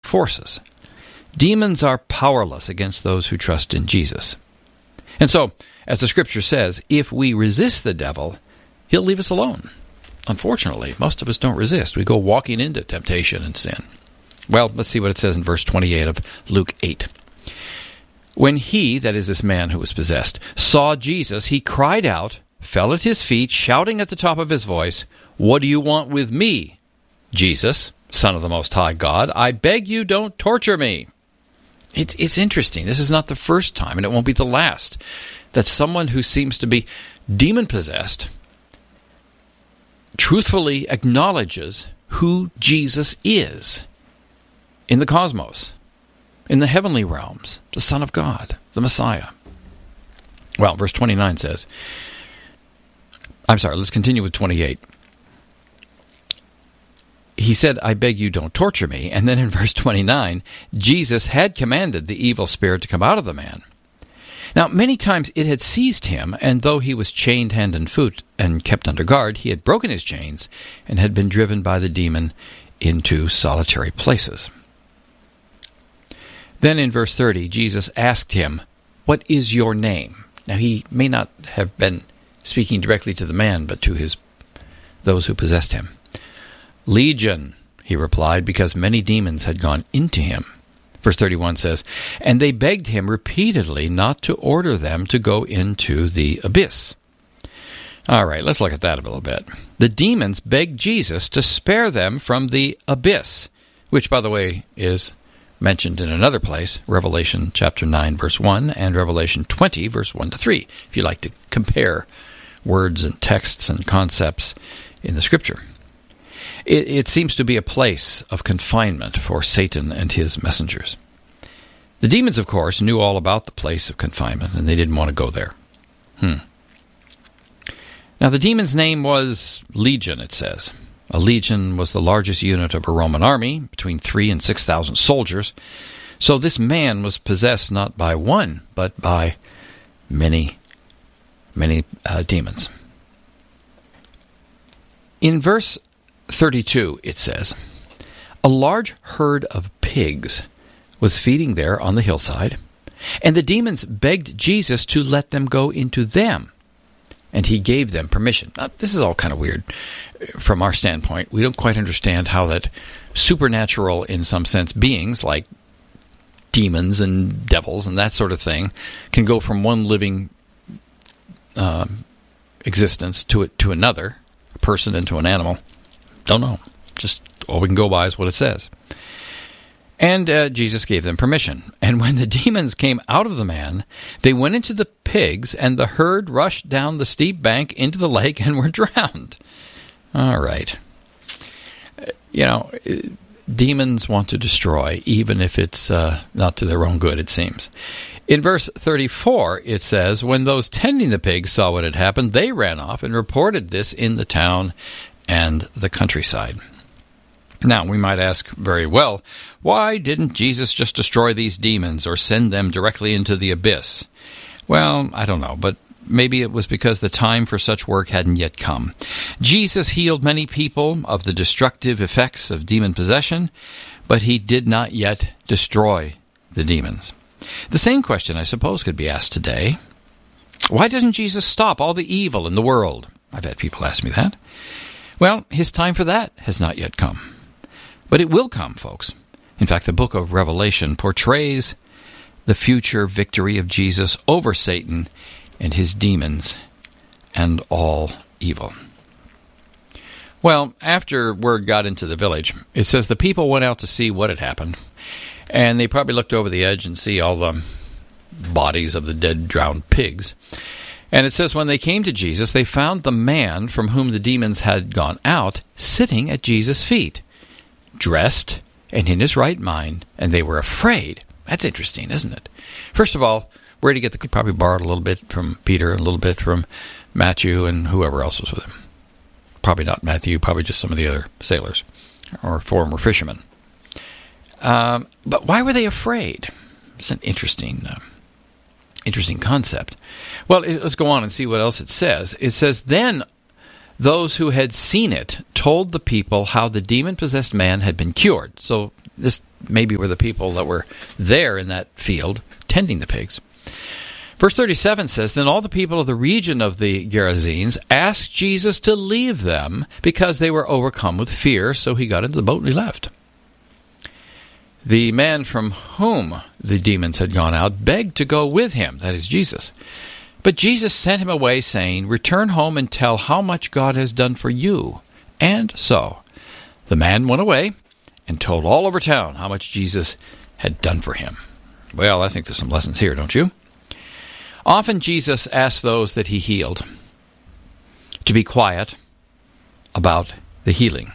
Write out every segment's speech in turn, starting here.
forces. Demons are powerless against those who trust in Jesus. And so, as the Scripture says, if we resist the devil, he'll leave us alone. Unfortunately, most of us don't resist. We go walking into temptation and sin. Well, let's see what it says in verse 28 of Luke 8. When he, that is this man who was possessed, saw Jesus, he cried out, fell at his feet, shouting at the top of his voice, "What do you want with me, Jesus, Son of the Most High God? I beg you, don't torture me." It's interesting. This is not the first time, and it won't be the last, that someone who seems to be demon-possessed truthfully acknowledges who Jesus is in the cosmos, in the heavenly realms, the Son of God, the Messiah. Well, verse 29 says, let's continue with 28. He said, "I beg you, don't torture me." And then in verse 29, Jesus had commanded the evil spirit to come out of the man. Now, many times it had seized him, and though he was chained hand and foot and kept under guard, he had broken his chains and had been driven by the demon into solitary places. Then in verse 30, Jesus asked him, "What is your name?" Now, he may not have been speaking directly to the man, but to those who possessed him. "Legion," he replied, because many demons had gone into him. Verse 31 says, "And they begged him repeatedly not to order them to go into the abyss." All right, let's look at that a little bit. The demons begged Jesus to spare them from the abyss, which, by the way, is mentioned in another place, Revelation chapter 9, verse 1, and Revelation 20, verse 1 to 3, if you like to compare words and texts and concepts in the Scripture. It seems to be a place of confinement for Satan and his messengers. The demons, of course, knew all about the place of confinement, and they didn't want to go there. Now, the demon's name was Legion, it says. A legion was the largest unit of a Roman army, between 3,000 and 6,000 soldiers. So this man was possessed not by one, but by many, many demons. In verse 32, it says, "A large herd of pigs was feeding there on the hillside, and the demons begged Jesus to let them go into them, and he gave them permission." Now, this is all kind of weird from our standpoint. We don't quite understand how that supernatural, in some sense, beings like demons and devils and that sort of thing can go from one living existence to another, a person into an animal. Don't know. Just all we can go by is what it says. And Jesus gave them permission. And when the demons came out of the man, they went into the pigs, and the herd rushed down the steep bank into the lake and were drowned. All right. Demons want to destroy, even if it's not to their own good, it seems. In verse 34, it says, "When those tending the pigs saw what had happened, they ran off and reported this in the town and the countryside." Now, we might ask, very well, why didn't Jesus just destroy these demons or send them directly into the abyss? Well, I don't know, but maybe it was because the time for such work hadn't yet come. Jesus healed many people of the destructive effects of demon possession, but he did not yet destroy the demons. The same question, I suppose, could be asked today. Why doesn't Jesus stop all the evil in the world? I've had people ask me that. Well, his time for that has not yet come. But it will come, folks. In fact, the book of Revelation portrays the future victory of Jesus over Satan and his demons and all evil. Well, after word got into the village, it says the people went out to see what had happened, and they probably looked over the edge and see all the bodies of the dead, drowned pigs. And it says when they came to Jesus, they found the man from whom the demons had gone out sitting at Jesus' feet, dressed and in his right mind, and they were afraid. That's interesting, isn't it? First of all, where did he get probably borrowed a little bit from Peter, a little bit from Matthew, and whoever else was with him. Probably not Matthew, probably just some of the other sailors or former fishermen. But why were they afraid? It's an interesting concept. Well, let's go on and see what else it says. It says, "Then those who had seen it told the people how the demon-possessed man had been cured." So this maybe were the people that were there in that field tending the pigs. Verse 37 says, Then all the people of the region of the Gerasenes asked Jesus to leave them because they were overcome with fear, so he got into the boat and he left. The man from whom the demons had gone out begged to go with him, that is Jesus. But Jesus sent him away, saying, Return home and tell how much God has done for you. And so the man went away and told all over town how much Jesus had done for him. Well, I think there's some lessons here, don't you? Often Jesus asked those that he healed to be quiet about the healing.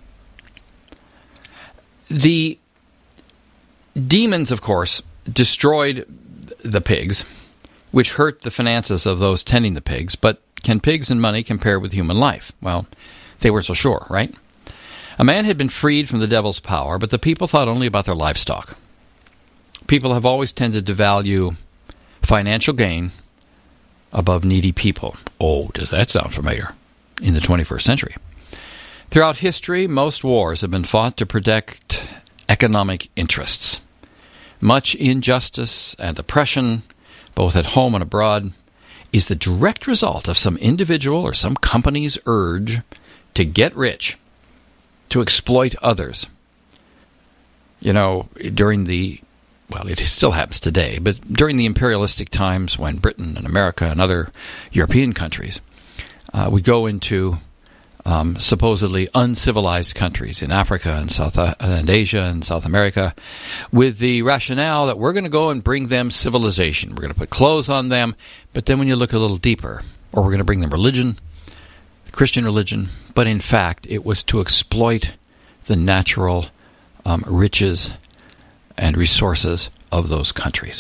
The demons, of course, destroyed the pigs, which hurt the finances of those tending the pigs. But can pigs and money compare with human life? Well, they weren't so sure, right? A man had been freed from the devil's power, but the people thought only about their livestock. People have always tended to value financial gain above needy people. Oh, does that sound familiar? In the 21st century. Throughout history, most wars have been fought to protect economic interests. Much injustice and oppression, both at home and abroad, is the direct result of some individual or some company's urge to get rich, to exploit others. You know, it still happens today, but during the imperialistic times when Britain and America and other European countries would go into supposedly uncivilized countries in Africa and Asia and South America with the rationale that we're going to go and bring them civilization. We're going to put clothes on them, but then when you look a little deeper, or we're going to bring them religion, Christian religion, but in fact it was to exploit the natural riches and resources of those countries.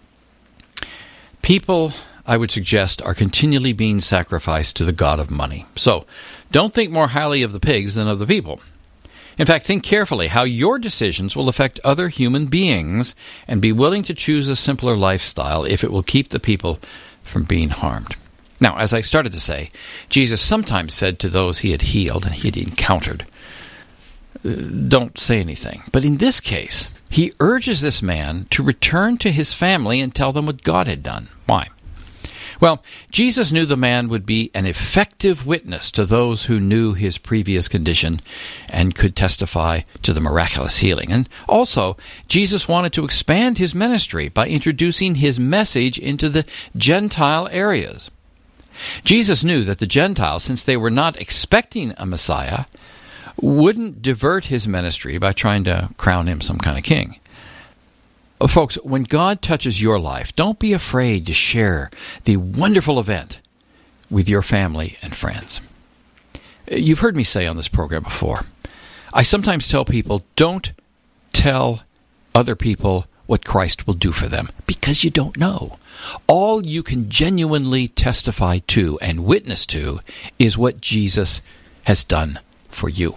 People, I would suggest, are continually being sacrificed to the god of money. So, don't think more highly of the pigs than of the people. In fact, think carefully how your decisions will affect other human beings, and be willing to choose a simpler lifestyle if it will keep the people from being harmed. Now, as I started to say, Jesus sometimes said to those he had healed and he had encountered, don't say anything. But in this case, he urges this man to return to his family and tell them what God had done. Why? Well, Jesus knew the man would be an effective witness to those who knew his previous condition and could testify to the miraculous healing. And also, Jesus wanted to expand his ministry by introducing his message into the Gentile areas. Jesus knew that the Gentiles, since they were not expecting a Messiah, wouldn't divert his ministry by trying to crown him some kind of king. Folks, when God touches your life, don't be afraid to share the wonderful event with your family and friends. You've heard me say on this program before, I sometimes tell people, don't tell other people what Christ will do for them, because you don't know. All you can genuinely testify to and witness to is what Jesus has done for you.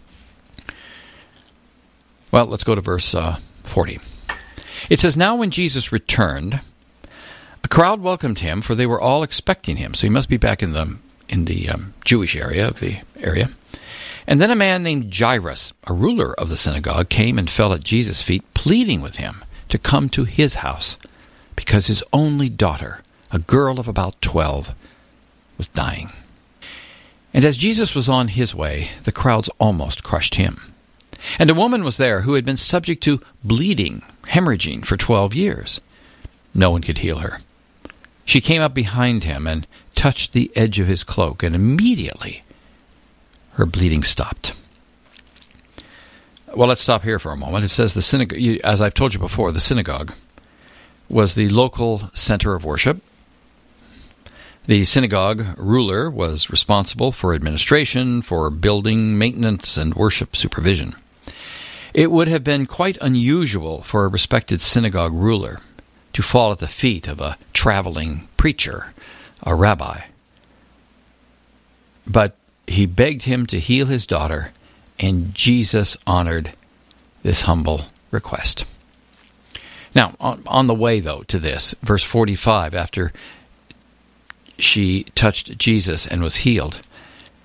Well, let's go to verse 40. It says, Now when Jesus returned, a crowd welcomed him, for they were all expecting him. So he must be back in the Jewish area of the area. And then a man named Jairus, a ruler of the synagogue, came and fell at Jesus' feet, pleading with him to come to his house, because his only daughter, a girl of about 12, was dying. And as Jesus was on his way, the crowds almost crushed him. And a woman was there who had been subject to bleeding, hemorrhaging for 12 years. No one could heal her. She came up behind him and touched the edge of his cloak, and immediately her bleeding stopped. Well, let's stop here for a moment. It says the synagogue, as I've told you before, the synagogue was the local center of worship. The synagogue ruler was responsible for administration, for building maintenance, and worship supervision. It would have been quite unusual for a respected synagogue ruler to fall at the feet of a traveling preacher, a rabbi. But he begged him to heal his daughter, and Jesus honored this humble request. Now, on the way, though, to this, verse 45, after she touched Jesus and was healed,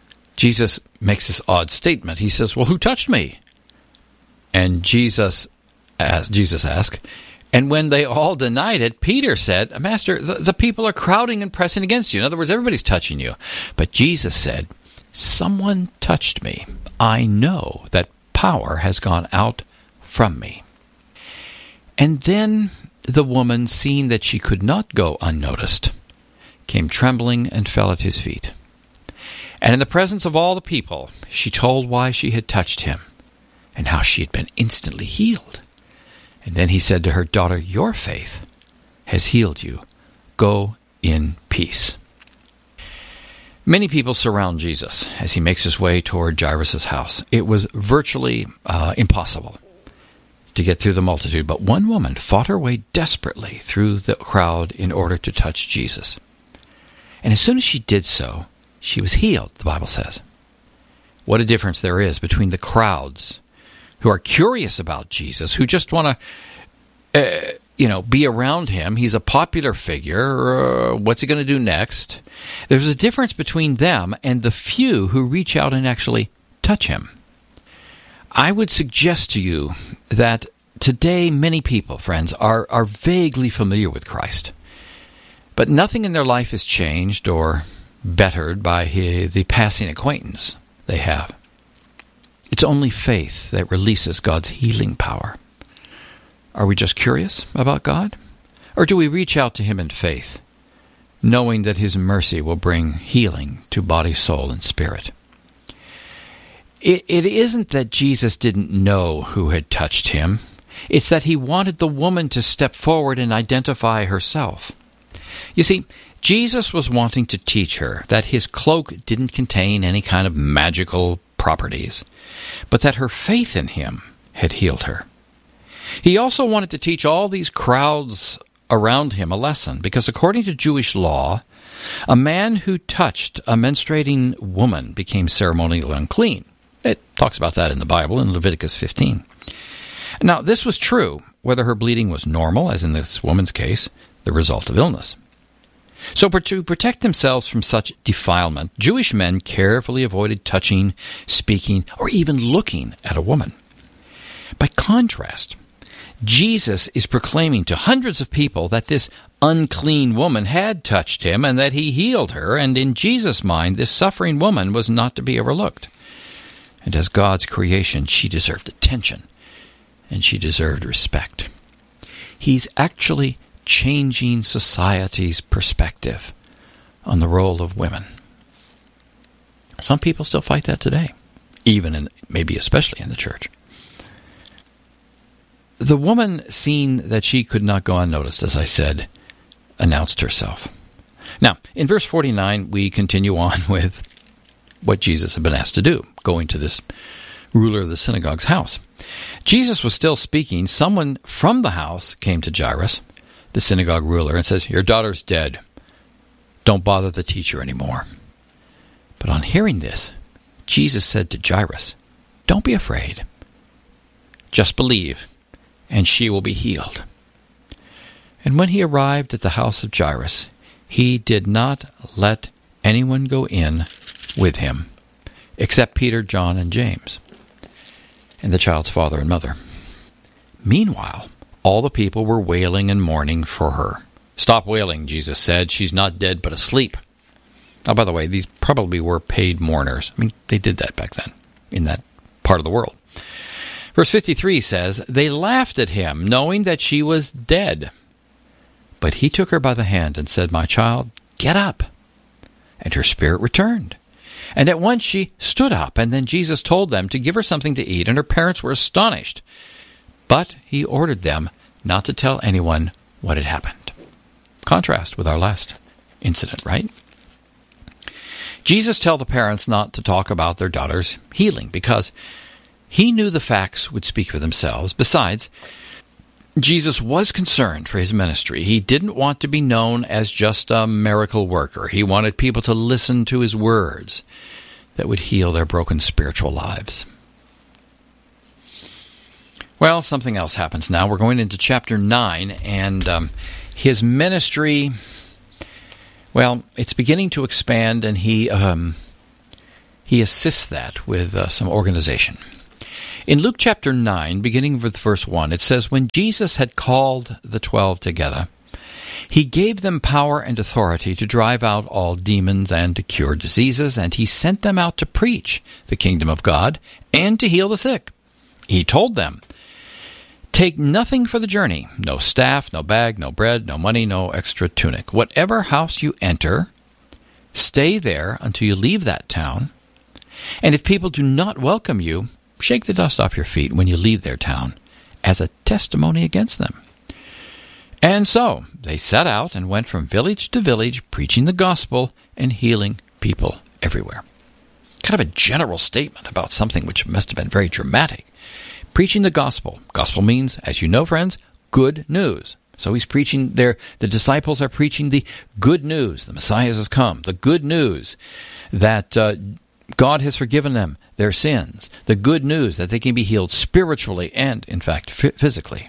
Jesus makes this odd statement. He says, Well, who touched me? And Jesus as Jesus asked. And when they all denied it, Peter said, Master, the people are crowding and pressing against you. In other words, everybody's touching you. But Jesus said, someone touched me. I know that power has gone out from me. And then the woman, seeing that she could not go unnoticed, came trembling and fell at his feet. And in the presence of all the people, she told why she had touched him and how she had been instantly healed. And then he said to her, Daughter, your faith has healed you. Go in peace. Many people surround Jesus as he makes his way toward Jairus' house. It was virtually impossible to get through the multitude, but one woman fought her way desperately through the crowd in order to touch Jesus. And as soon as she did so, she was healed, the Bible says. What a difference there is between the crowds who are curious about Jesus, who just want to, be around him. He's a popular figure. What's he going to do next? There's a difference between them and the few who reach out and actually touch him. I would suggest to you that today many people, friends, are vaguely familiar with Christ, but nothing in their life is changed or bettered by the passing acquaintance they have. It's only faith that releases God's healing power. Are we just curious about God? Or do we reach out to him in faith, knowing that his mercy will bring healing to body, soul, and spirit? It isn't that Jesus didn't know who had touched him. It's that he wanted the woman to step forward and identify herself. You see, Jesus was wanting to teach her that his cloak didn't contain any kind of magical properties, but that her faith in him had healed her. He also wanted to teach all these crowds around him a lesson, because according to Jewish law, a man who touched a menstruating woman became ceremonially unclean. It talks about that in the Bible in Leviticus 15. Now, this was true whether her bleeding was normal, as in this woman's case, the result of illness. So to protect themselves from such defilement, Jewish men carefully avoided touching, speaking, or even looking at a woman. By contrast, Jesus is proclaiming to hundreds of people that this unclean woman had touched him and that he healed her, and in Jesus' mind, this suffering woman was not to be overlooked. And as God's creation, she deserved attention, and she deserved respect. He's actually changing society's perspective on the role of women. Some people still fight that today, maybe especially in the church. The woman, seeing that she could not go unnoticed, as I said, announced herself. Now, in verse 49, we continue on with what Jesus had been asked to do, going to this ruler of the synagogue's house. Jesus was still speaking. Someone from the house came to Jairus, the synagogue ruler, and says, Your daughter's dead. Don't bother the teacher anymore. But on hearing this, Jesus said to Jairus, Don't be afraid. Just believe, and she will be healed. And when he arrived at the house of Jairus, he did not let anyone go in with him, except Peter, John, and James, and the child's father and mother. Meanwhile, all the people were wailing and mourning for her. Stop wailing, Jesus said. She's not dead, but asleep. Now, by the way, these probably were paid mourners. I mean, they did that back then in that part of the world. Verse 53 says, They laughed at him, knowing that she was dead. But he took her by the hand and said, My child, get up. And her spirit returned. And at once she stood up, and then Jesus told them to give her something to eat, and her parents were astonished. But he ordered them not to tell anyone what had happened. Contrast with our last incident, right? Jesus told the parents not to talk about their daughter's healing because he knew the facts would speak for themselves. Besides, Jesus was concerned for his ministry. He didn't want to be known as just a miracle worker. He wanted people to listen to his words that would heal their broken spiritual lives. Well, something else happens now. We're going into chapter 9, and his ministry, well, it's beginning to expand, and he assists that with some organization. In Luke chapter 9, beginning with verse 1, it says, "When Jesus had called the 12 together, he gave them power and authority to drive out all demons and to cure diseases, and he sent them out to preach the kingdom of God and to heal the sick. He told them, 'Take nothing for the journey, no staff, no bag, no bread, no money, no extra tunic. Whatever house you enter, stay there until you leave that town. And if people do not welcome you, shake the dust off your feet when you leave their town, as a testimony against them.' And so they set out and went from village to village, preaching the gospel and healing people everywhere." Kind of a general statement about something which must have been very dramatic. Preaching the gospel. Gospel means, as you know, friends, good news. So he's preaching there. The disciples are preaching the good news. The Messiah has come. The good news that God has forgiven them their sins. The good news that they can be healed spiritually and, in fact, physically.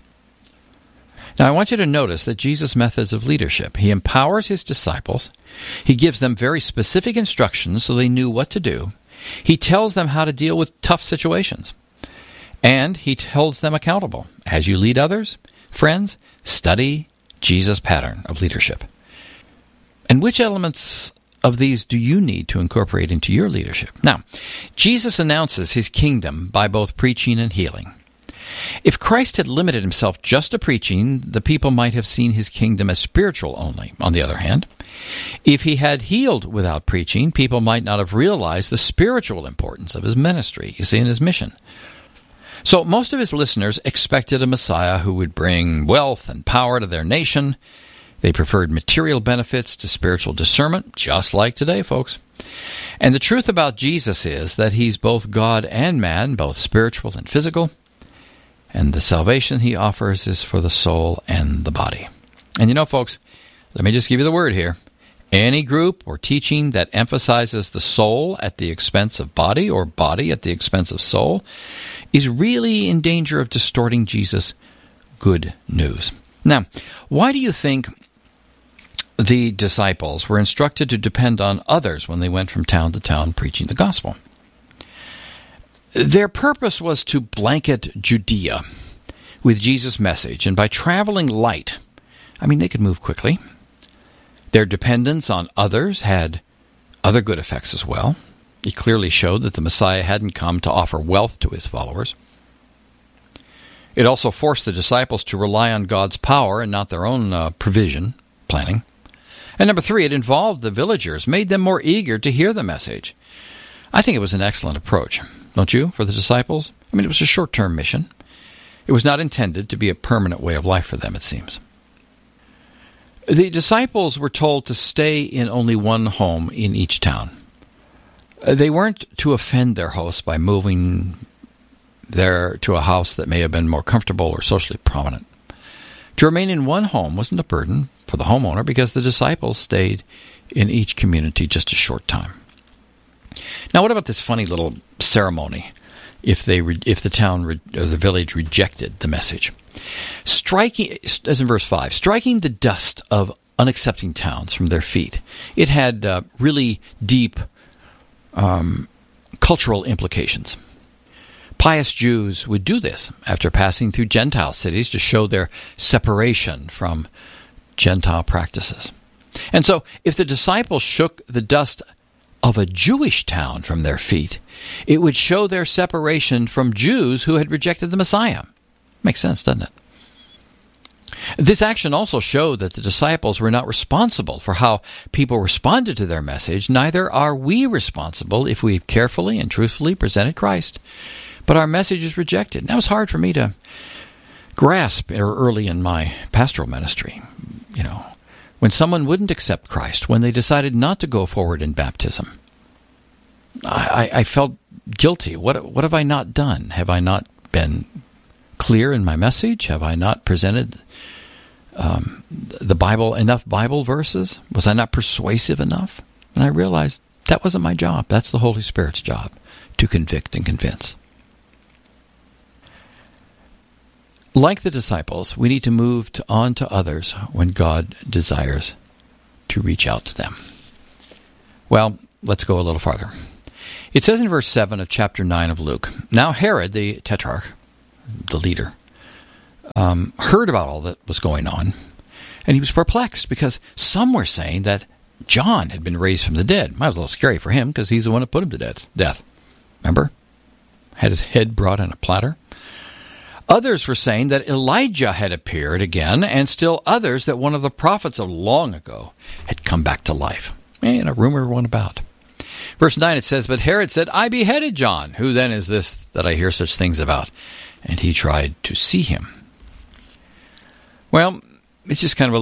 Now, I want you to notice that Jesus' methods of leadership. He empowers his disciples. He gives them very specific instructions so they knew what to do. He tells them how to deal with tough situations. And he holds them accountable. As you lead others, friends, study Jesus' pattern of leadership. And which elements of these do you need to incorporate into your leadership? Now, Jesus announces his kingdom by both preaching and healing. If Christ had limited himself just to preaching, the people might have seen his kingdom as spiritual only. On the other hand, if he had healed without preaching, people might not have realized the spiritual importance of his ministry, you see, in his mission. So most of his listeners expected a Messiah who would bring wealth and power to their nation. They preferred material benefits to spiritual discernment, just like today, folks. And the truth about Jesus is that he's both God and man, both spiritual and physical. And the salvation he offers is for the soul and the body. And you know, folks, let me just give you the word here. Any group or teaching that emphasizes the soul at the expense of body or body at the expense of soul is really in danger of distorting Jesus' good news. Now, why do you think the disciples were instructed to depend on others when they went from town to town preaching the gospel? Their purpose was to blanket Judea with Jesus' message, and by traveling light, they could move quickly. Their dependence on others had other good effects as well. It clearly showed that the Messiah hadn't come to offer wealth to his followers. It also forced the disciples to rely on God's power and not their own provision, planning. And number 3, it involved the villagers, made them more eager to hear the message. I think it was an excellent approach, don't you, for the disciples? It was a short-term mission. It was not intended to be a permanent way of life for them, it seems. The disciples were told to stay in only one home in each town. They weren't to offend their hosts by moving there to a house that may have been more comfortable or socially prominent. To remain in one home wasn't a burden for the homeowner because the disciples stayed in each community just a short time. Now, what about this funny little ceremony if the town or the village rejected the message? Striking, as in verse 5, striking the dust of unaccepting towns from their feet. It had really deep cultural implications. Pious Jews would do this after passing through Gentile cities to show their separation from Gentile practices. And so, if the disciples shook the dust of a Jewish town from their feet, it would show their separation from Jews who had rejected the Messiah. Makes sense, doesn't it? This action also showed that the disciples were not responsible for how people responded to their message. Neither are we responsible if we've carefully and truthfully presented Christ, but our message is rejected. And that was hard for me to grasp early in my pastoral ministry. When someone wouldn't accept Christ, when they decided not to go forward in baptism, I felt guilty. What have I not done? Have I not been clear in my message? Have I not presented the Bible, enough Bible verses? Was I not persuasive enough? And I realized that wasn't my job. That's the Holy Spirit's job, to convict and convince. Like the disciples, we need to move on to others when God desires to reach out to them. Well, let's go a little farther. It says in verse 7 of chapter 9 of Luke, "Now Herod, the tetrarch, the leader, heard about all that was going on, and he was perplexed because some were saying that John had been raised from the dead." That was a little scary for him because he's the one who put him to death. Remember? Had his head brought on a platter. Others were saying that Elijah had appeared again, and still others that one of the prophets of long ago had come back to life. And a rumor went about. Verse 9, it says, "But Herod said, I beheaded John. Who then is this that I hear such things about?" And he tried to see him. Well, it's just kind of a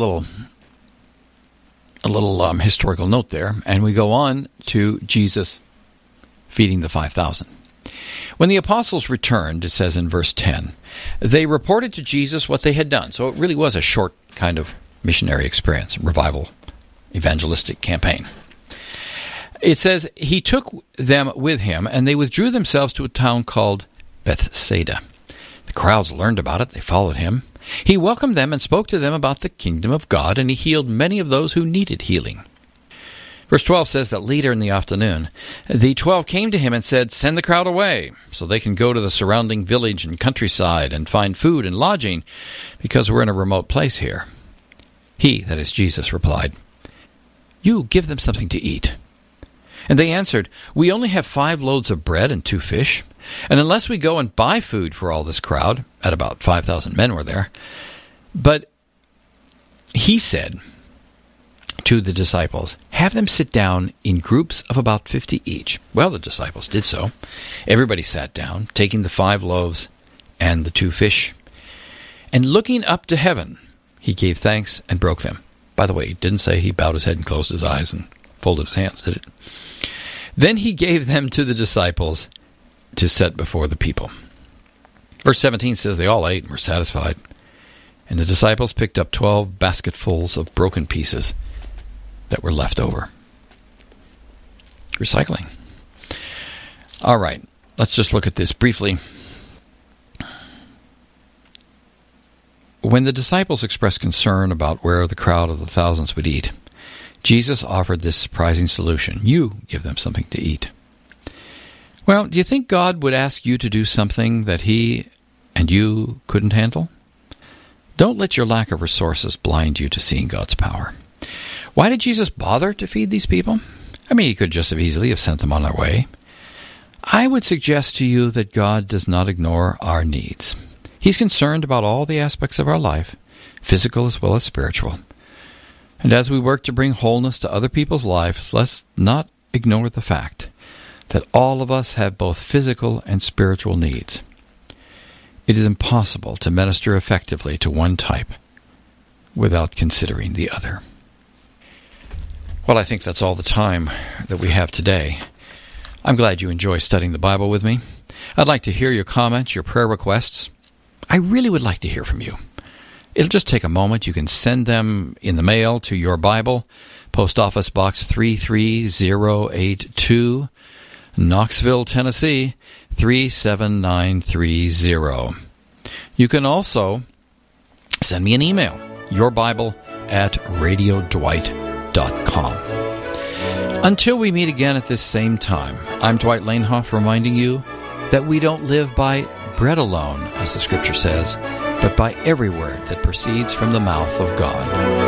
little historical note there. And we go on to Jesus feeding the 5,000. When the apostles returned, it says in verse 10, they reported to Jesus what they had done. So it really was a short kind of missionary experience, revival, evangelistic campaign. It says, he took them with him, and they withdrew themselves to a town called Bethsaida. The crowds learned about it. They followed him. He welcomed them and spoke to them about the kingdom of God, and he healed many of those who needed healing. Verse 12 says that later in the afternoon, the 12 came to him and said, "Send the crowd away, so they can go to the surrounding village and countryside and find food and lodging, because we're in a remote place here." He, that is Jesus, replied, "You give them something to eat." And they answered, "We only have 5 loaves of bread and 2 fish, and unless we go and buy food for all this crowd," at about 5,000 men were there. But he said to the disciples, "Have them sit down in groups of about 50 each." Well, the disciples did so. Everybody sat down, taking the 5 loaves and the 2 fish. And looking up to heaven, he gave thanks and broke them. By the way, he didn't say he bowed his head and closed his eyes and folded his hands, did it? Then he gave them to the disciples to set before the people. Verse 17 says they all ate and were satisfied. And the disciples picked up 12 basketfuls of broken pieces that were left over. Recycling. All right, let's just look at this briefly. When the disciples expressed concern about where the crowd of the thousands would eat, Jesus offered this surprising solution. You give them something to eat. Well, do you think God would ask you to do something that he and you couldn't handle? Don't let your lack of resources blind you to seeing God's power. Why did Jesus bother to feed these people? I mean, he could just as easily have sent them on their way. I would suggest to you that God does not ignore our needs. He's concerned about all the aspects of our life, physical as well as spiritual. And as we work to bring wholeness to other people's lives, let's not ignore the fact that all of us have both physical and spiritual needs. It is impossible to minister effectively to one type without considering the other. Well, I think that's all the time that we have today. I'm glad you enjoy studying the Bible with me. I'd like to hear your comments, your prayer requests. I really would like to hear from you. It'll just take a moment. You can send them in the mail to your Bible, Post Office Box 33082, Knoxville, Tennessee, 37930. You can also send me an email, yourbible@radiodwight.com. Until we meet again at this same time, I'm Dwight Lanehoff reminding you that we don't live by bread alone, as the Scripture says, but by every word that proceeds from the mouth of God.